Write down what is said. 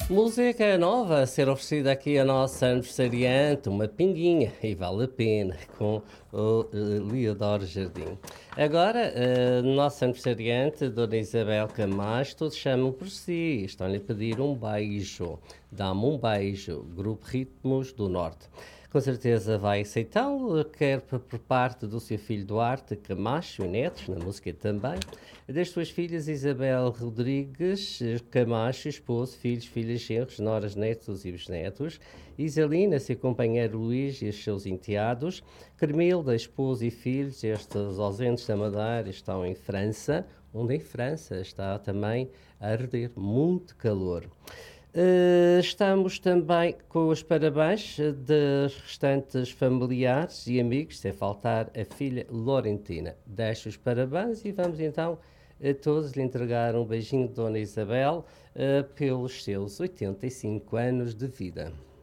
Música nova a ser oferecida aqui a nossa aniversariante, uma pinguinha, e vale a pena, com o Leodoro Jardim. Agora, nossa aniversariante, Dona Isabel Camacho, todos chamam por si, estão-lhe a pedir um beijo. Dá-me um beijo, Grupo Ritmos do Norte. Com certeza vai aceitá-lo, quer por parte do seu filho Duarte Camacho e netos, na música também, das suas filhas Isabel Rodrigues Camacho, esposo, filhos, filhas, genros, noras, netos e bisnetos, Isalina, seu companheiro Luís e os seus enteados, Carmilda, esposo e filhos, estes ausentes da Madeira estão em França, onde em França está também a arder muito calor. Estamos também com os parabéns dos restantes familiares e amigos, sem faltar a filha Laurentina. Deixo os parabéns e vamos então a todos lhe entregar um beijinho de Dona Isabel pelos seus 85 anos de vida.